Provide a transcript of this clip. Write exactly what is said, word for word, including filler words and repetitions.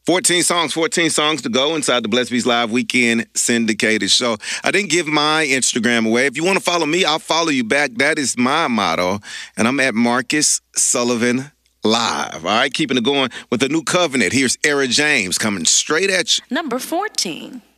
fourteen songs, fourteen songs to go inside the Blessed Beats Live Weekend Syndicated Show. I didn't give my Instagram away. If you want to follow me, I'll follow you back. That is my motto. And I'm at Marcus Sullivan Live. All right, keeping it going with the new covenant. Here's Era James coming straight at you. Number fourteen.